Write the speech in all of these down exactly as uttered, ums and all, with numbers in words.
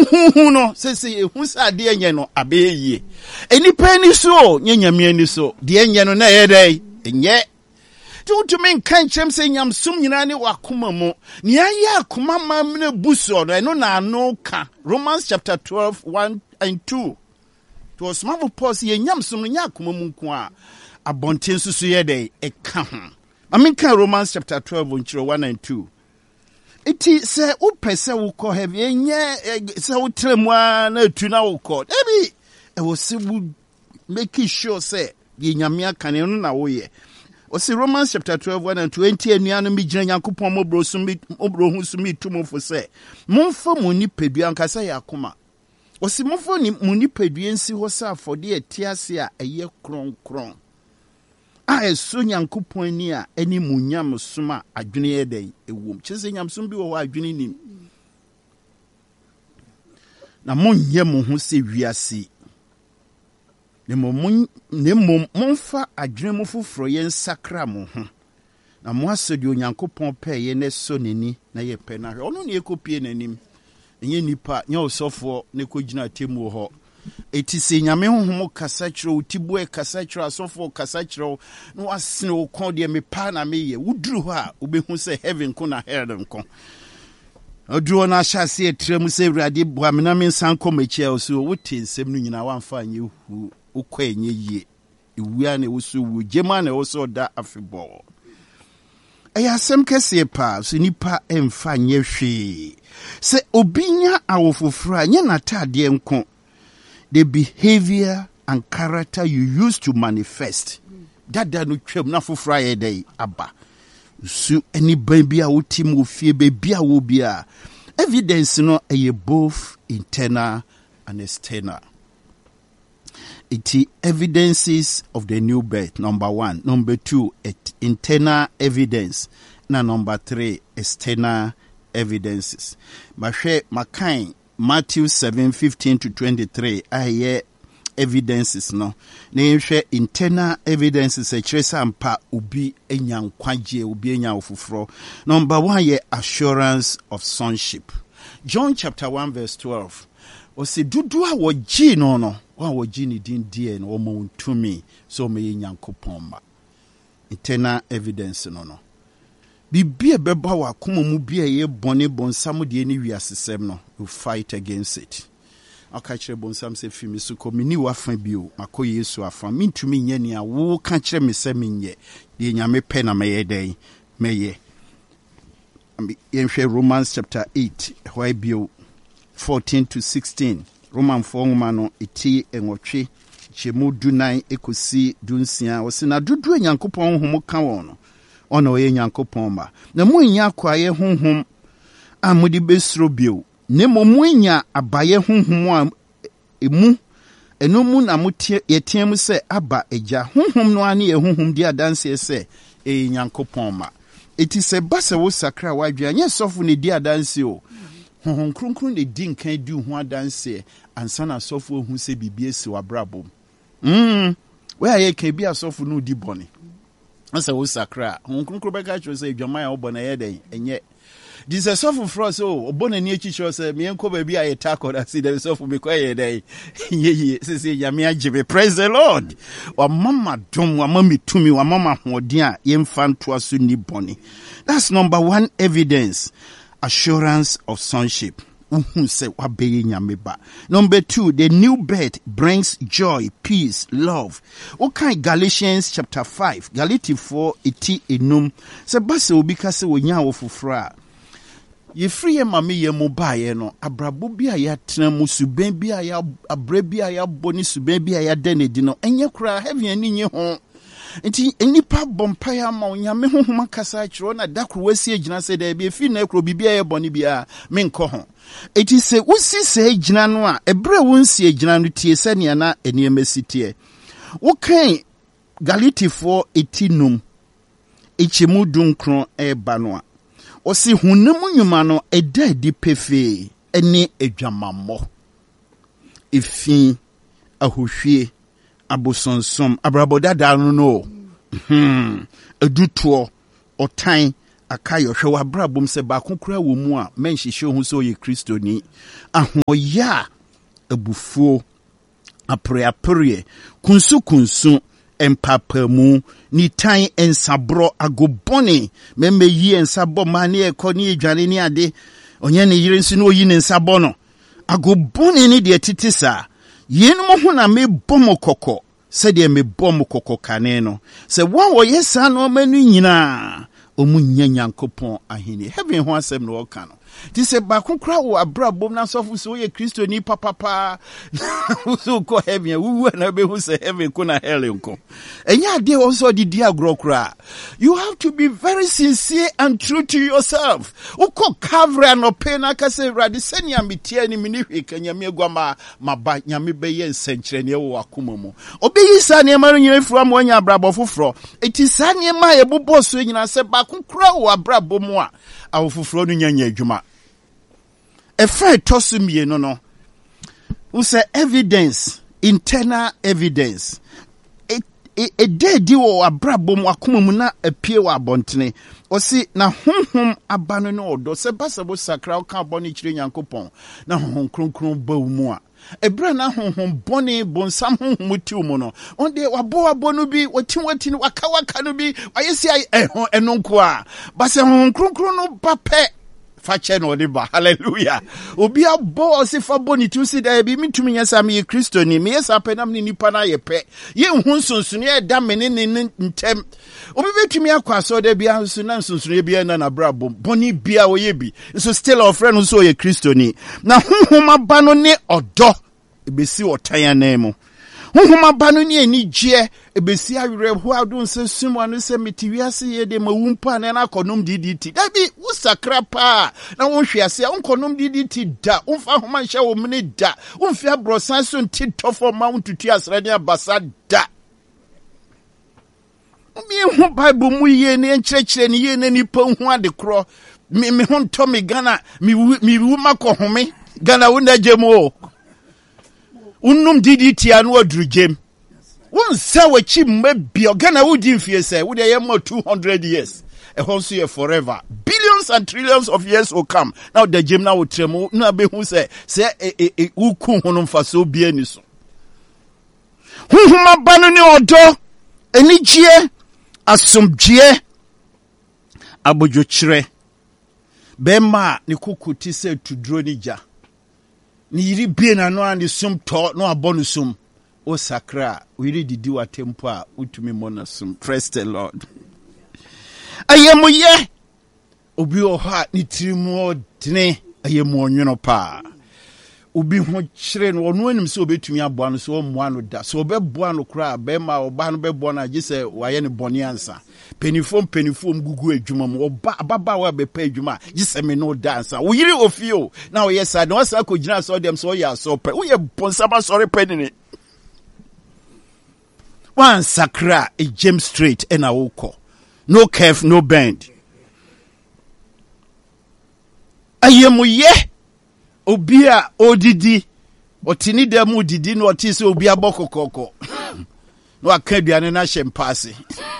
hu no se se hu sa de enye no abeye enipa ni so nyanyame ni so de enye no na ye dai enye tu to men kan chem se nyam sum nyina ne wakoma mu ne aye akoma mam na buso no no na no ka Romans chapter twelve one and two to small pause ye nyam sum nya akoma mu nko a abonten susu ye dai e ka ho I mean kan Romans chapter twelve one and two iti se upese wuko have yenye se utremwa na tu na wuko ebi e wo se make sure say ye nyame aka ne no na wo ye o se Romans chapter twelve one and twenty anuano mi gina Yankopon mobro so mi obro hu so mi tumfo se momfa mo nipadua nkasa ya akoma o se momfa ni mo nipadua nsi ho sa afode etiase a eye kronkron a eso Yankopon ni a eni munyam soma adwene ye dai ewom kyese nyamsom bi wo ho adwene nim na monye mo ho se wiase ne mo ne mo monfa adwene mo foforo ye nsakra mo ho na mo asodi Onyankopon pe ye ne so neni na ye pe na hwe ono ne ekopie nanim enye nipa nya osofo ne kogina temu ho eti se nyame honhom kasa kyerɛ utibu e kasa kyerɛ asofo kasa kyerɛ no asene wo kon de me pa na me ye wuduru ho a obehu se heaven ko na hell nko oduro na hyase etrem se Awurade boa me na me nsan komachi a so wote nsem no nyina wamfa anye hu ukwa enye yie ewua na woso wu gema na woso da afebɔ eya asem kese pa so nipa emfa nye hwe se obinya awofofra nya natade nko the behavior and character you use to manifest that da no twam na fofra ye dey aba su any baby a wotim ofie baby a wo bia evidence no eye both internal and external. It is evidences of the new birth, number one. Number two, it, internal evidence. Now, number three, external evidences. Mashe Makai, Matthew seven fifteen to twenty-three. I hear evidences no. Name internal evidences. A trace ampa ubi enyang kwaje ubi enyang ufufro. Number one, ye assurance of sonship. John chapter one verse twelve. O se dudu a woji no no. Wa woji ni din die no mo ntumi so me Nyankopon ma. Internal evidence no no. Bibia beba wa kuma mu bia ye bone bonsam de ni wiasesem no. You fight against it. Aka kire bonsam se fi mi so ko mi ni wa fa bio mako Yesu afa mi ntumi nya ni a wo ka kire mi se mi nye de nyame pe na me ye den me ye. Yenhwe Romans chapter eight why bio fourteen to sixteen. Roman four no eti enwotwe chemu dunan ekosi dunsia osina dudu Nyankopon honhom ka won no ona oye Nyankopon ma na mu nya kwaye honhom amudi besro bio ne mu nya abaye honhom a emu eno mu na mutie yetiem se aba eja honhom no ane ye honhom di adanse se e Nyankopon ma eti se basa wo sakra wadwa nya sofo ne di adanse o honhom kronkron ne di nkan di ho adanse ansana sofo hu se bibie si wabrabo mm we aye kan bi asofo no di bone asa wo sakra honhom kronkron be ka cho se dwamaya wo bone ye den enye this is sofo for so obone ni echi cho se me enko ba bi aye tako da si the sofo be kwa ye den ye ye se se yame agebe praise the Lord wa mama dom wa mama tumi wa mama hoden a ye mfa nto aso ni bone. That's number one evidence, assurance of sonship. Number two, the new birth brings joy, peace, love. Okay, Galatians chapter five, Galatians four, iti enum. Se base obi kase wonya wofufra. Ye free ye mame ye mobaye no, abrabo bi a ya tena mu suben bi a ya abre bi a ya boni suben bi a ya denedi no. Enye kura heavy ani nye ho. Nti enipa bompaya ma onyame honhom kasa kiro na dakro wasi agina se da bi fi na kro bibia ye boni bia menko ho. Eti se usi se agina no a ebre wonsi agina no tie se ne na eniema sitie. Wo kan Galatians four eighteen echemu dunkron e ba no a osi hunam nwuma no eda di pefe ene adwamammo efi ahohwie abosonsom abraboda da no no hmm edutuo otan akayo hwe wabrabom se ba kokora wo mu a menhihye ho so ye kristoni ahoya abufuo apreapre kunsu kunsu empapamu ni tan ensabro agobone meme yi ensabo mane ekoni edwane ni ade onye ne yire nsi no yi ne nsabo no agobone ni de titisa yenum ho na me bomo kokko se de me bomo kokko kane no se wa wo yesa no manu nyina omunya nyankopon ahini heaven ho asem no oka no ti se ba kokra wo abrabom na sofu so ye kristo ni papa pa so ko heaven wu na be hu se heaven ko na hell nko enya de wo so di dia grokra. You have to be very sincere and true to yourself. Uko kavra no pena ka se radi senia mitie ni mini hweka me gwama maba nyame be ye nsenkyere ne wo akoma mu obeyi sa ne ma nyina fura mo anya abrabo foforo eti sa ne ma ye bobo so nyina se ba kokra wo abrabom a awofoforo no nyanya adwuma efa tosumie no no we say evidence, internal evidence. E de di wo abrabom akoma mu na apie wa abontene o si na honhom abano no odo se basabo sakra o ka boni kire nyankopon na honhom kronkron ba mu a ebra na honhom boni bonsam honhom ti mu no onde wabo wabo no bi wati wati no waka waka no bi ayesi ehon enonko a ba se honhom kronkron no ba pe fache no de ba hallelujah obi abo se fa boni tu si da bi mitumi nyasa me kristo ni me yesa penam ni nipa na ye pe ye hu nsonsono ye da me ne ntem obi betumi akwa so da bia nso na nsonsono ye bia na na brabo boni bia wo ye bi so still our friend so ye kristo ni na honhom aba no ne odo ebesi otan na mu honhom aba no ne anigye ebesi awere ho adon se sumu no se metiwiase ye de mawumpa na na konom ddt da bi usakra pa na wonhwiase onkonom ddt da umfa homa nhye wo mne da umfi abrosan so ntitofo ma untutu asrade abasa da mi hu bible mu ye ne nkyerɛkyerɛ ne ye ne nipa hu ade kro mi mi hu nto mi gana mi mi wu makohome gana wona jemo unum ddt anu aduru jem won say wachi mabbi ogana wudi mfie say wo de yem two hundred years e ho so ye forever billions and trillions of years will come now the jem na wo tremu na be hu say say e uku hu no mfaso bia ni so hunhuma banu ni odo enigye asomdie abodwokyere bema ni kukuti say tudro ni ja ni yiri bie na no ande sum to no abonu sum o sakra we read di wa tempo a utumi mona sum. Praise the Lord. Ayemoye obi o ha ni tirimu odene ayemo onwono pa obi ho kyere no ono anim se obetumi aboa no so omoa no da so obeboa no kra be ma oba no beboa na gise waye ne boni ansa penifom penifom gugu adwuma mu oba baba wa be pa adwuma gise me no da ansa wo yiri ofio na wo yesa na wasa ko gina so dem so ya so pe wo ye bonsaba sorry penini one sakra a gem straight and a woko no curve no bend ayemoye obia odidi otini dem odidi no otise obia bokokoko no akaduane na shempase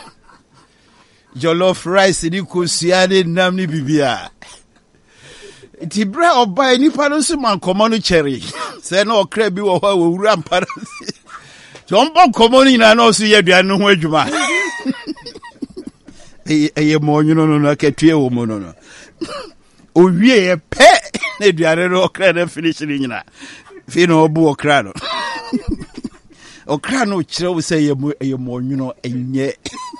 jollof rice ni kosiane nam ni bibia ti bra oba nipa no so man komo no cherry se na okra bi wo ho wura mpara jombo komo ni na no so yeduane ho adwuma eye mo nyuno no na katue wo mo no no owie ye pe na duare ro okra na finish ni nyina fi no obu okra no okra no kire wo say ye mo ye mo nyuno enye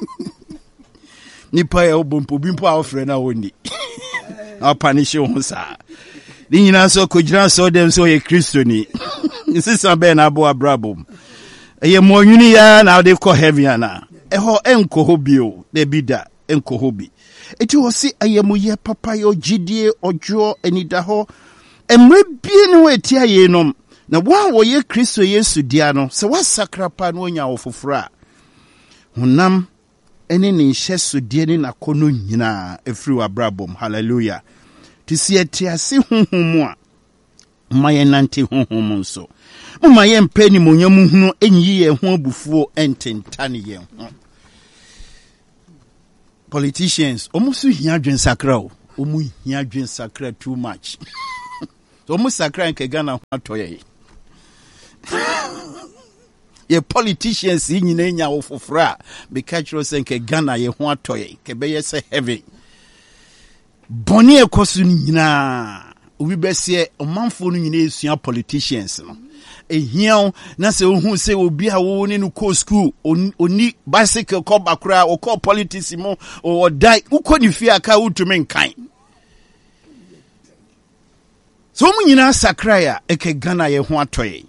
nipa ya obompo bimpo a ofre na woni a punish wo sa ni nyina so ko jira so dem so ye kristo ni sisa be na abo abrabom ye mo nyuni ya na de ko heaven na e ho enko hobio de bida enko hobi eti wo si ayemoye papa yo gidie ojo enida ho emre bie ne weti ayenom na wa wo ye kristo yesu dia no se wasakra pa no nya wo fofora honam ene ne hyeso die ne nakono nyina efri wa brabom hallelujah tisi etiase honhom a maye nante honhom nso mama ye mpani monyam hunu enyi ye ho abufuo ententane ye ho politicians almost here dwen sakra o omu here dwen sakra too much so almost sakra nke Ghana atoye ye politicians nyina nya wo fofora be catch us nke Ghana ye ho atoye ke be ye say heaven boni ekosu nyina obi be se omanfo no nyina esua politicians no ehia na se ohun se obi a wo ni no ko school oni bicycle ko bakura o ko politics mo o dai uko ni fi aka utumi nkan so mu nyina sakra ya eke Ghana ye ho atoye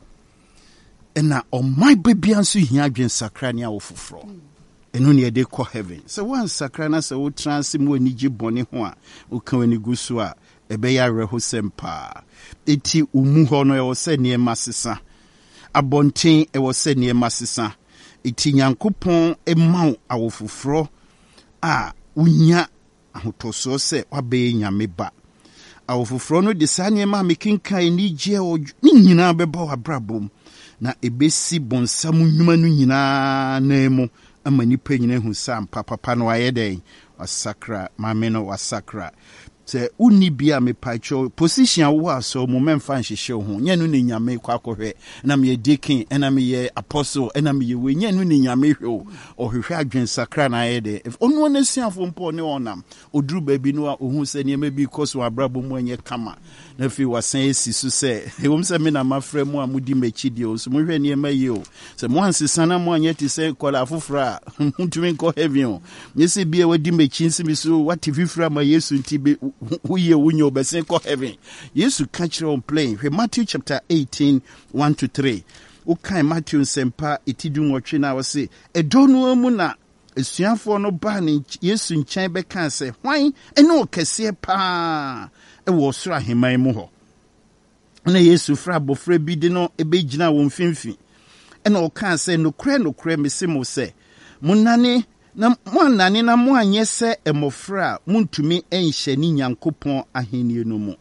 ena o my baby anso hia adwen sakra ne a wo foforo eno ne de ko heaven so one sakra na se wo trans mu anigi bone ho a wo kan ani gusu a ebe ya reho sempa eti umu ho no e wo se ne masesa abonten e wo se ne masesa eti Nyankopon e maw awofoforo a unya ahotoso se wabe nyame ba awofoforo no de sane ma mekinkan ni je o ni nyina beba wabrabom na ebesi bonsam nnwuma no nyina na mu amani pa nyina hu sam papa pa no ayeden wasakra mame no wasakra se uni bia me pacho position wo aso mo memfa nhihye ho nya no ne nyame kwa kohwe na me deacon na me ye apostle na me ye we nya no ne nyame hwe o hwehwe adwen sakra na ayede if onu na siafo mpo ne onam oduru baabi no a ohun se ne ma bi koso abrabo mu anye kama na fi wasan esi so se ewom se me na mafra mu a mudi mechi de o so mo hwe ne ma ye o se mo ansesana mo anye ti se kola afofra ntumi ko heaven o nyese bia wadi mechi nsimi so wati fifra ma Yesu ntibe huye unyo besen ko heaven Yesu catch on plane we Matthew chapter eighteen one to three ukai Matthew sempa itidu nwotwe na wose edonu amu na esuafo no ba ne Yesu nkyɛn bɛka sɛ hwan ene okɛse pa e wo soro aheman mu hɔ na Yesu fra bofra bi de no ebegyina won finfi ena ɔka sɛ nokure nokure mesemo sɛ munane na mo nane na mo anye se emofra muntumi enhye ni Nyankopon ahenie no mu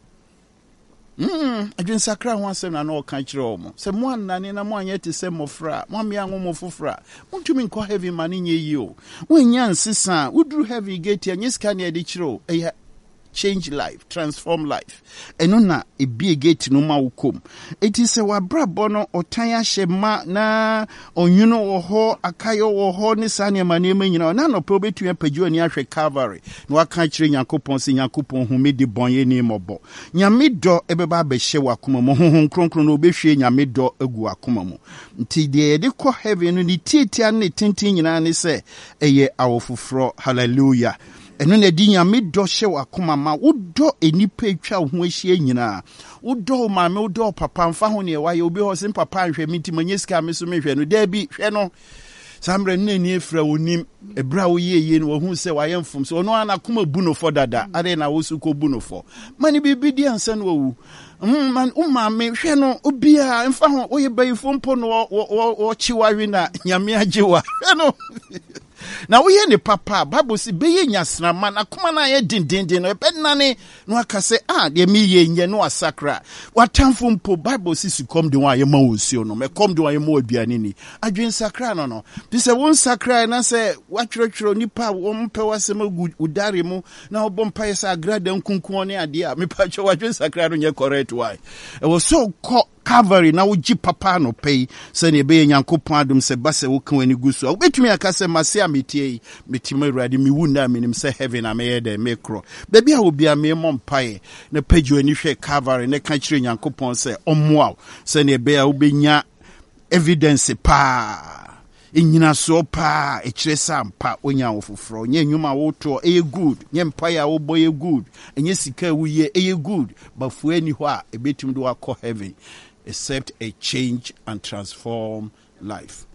mm adwen sakra ho asem na no ka kire o mo se mo nane na mo anye te se mofra mo me anwo mo fofra muntumi nko heavy mane nye yi o wonya nsesa uduru heavy gate anye ska na de kire o eya change life, transform life. Eno na ebie gate no ma wukom. Eti se wabrabo no otan ahye ma na onwuno wo ho akayo wo ho ne sane ma ne ma nyina na no pe obetu apagyu ani ahwe Calvary. Na waka kire Nyankopon se Nyankopon hu me di bonye ni mobo. Nyame do ebeba behye wakoma mo honhon kronkron no obehwe nyame do agu akoma mo. Nti de de ko heaven no ni tietia ne tintin nyina ne se eye awofoforo. Hallelujah. Eno na di nyame do hye wakoma ma wodo enipa etwa ho ahie nyina wodo maame wodo papa mfa ho ne waye obi ho sim papa anhwe miti manyesika me so mehwe no da bi hwe no samre ne ni efra wonim ebra wo ye ye no wo hu se waye mfom so ono ana koma bu no fo dada ade na wo su ko bu no fo mani bibi di ansa no wu mm man umame hwe no obi a mfa ho wo ye bayifo mpo no wo wo chiwawe na nyame agewa hwe no na wo ye ne papa Bible si be ye nyasrama na kuma na ye dindindin no be nane no aka se ah de mi ye nye no asakra watamfo mpo Bible si sikom de wa ye ma osio no me kom de wa ye ma aduane ni adwen sakra no no bi se won sakra na se watwerotwero nipa wo mpe wasema udare mu na obompa ye sa agrada nkunkun ne ade a me pa cho wadwen sakra no nye correct why e wo so ko Calvary na woji papa no pay se ne be Nyankopon adom se ba se wo kan ani gusu obetumi aka se mase ametie metima urade mi wu na menim se heaven ameye de mekro baby a obi a me mompae na pagyo ani hwe Calvary ne ka kire Nyankopon se ommoa se ne be a obenya evidence pa enyina so pa e kire sampa onya wofoforo nya nwuma woto e good nya mpae a wo boy good enye sika wuye e good bafu ani ho a ebetum do akọ heaven except a change and transform life.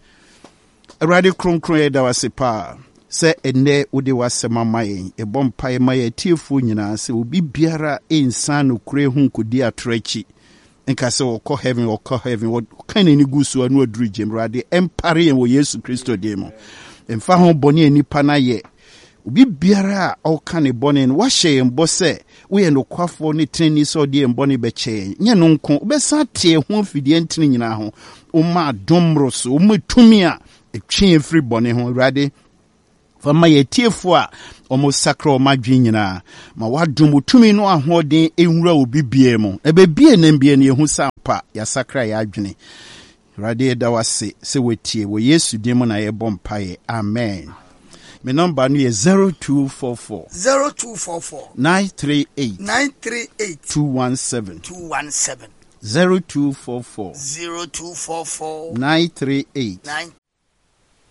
A radical kronkron da wase pa se ene wode wasema mayen e bompae maye tiefo nyina se obi biara ensan no kure hu nkodi atrachi enka se wokọ heaven wokọ heaven wo kan ni gusu anu aduru jemrade empare en wo Yesu Kristo demo emfa ho boni anipa na ye obi biara a ɔka ne bɔne no wahyɛ mbɔ sɛ woyɛ no kwafo ne treni sɛ ɔde mbɔne bɛkyɛ nyɛ no nko wobɛsa te ho afidie ntene nyinaa ho woma domro so woma tumi a ɛtwe free bɔne ho Awurade Fama ye tiefo a omo sakra o madwe nyina ma wadom tumi no ahoden enwura obi bie mu e be bie na bie na ehu sampa ya sakra ya adwene rade da wase se wetie wo Yesu din mu na ye bompaye amen. My number is zero two four four zero two four four nine three eight nine three eight two one seven two one seven zero two four four zero two four four nine three eight nine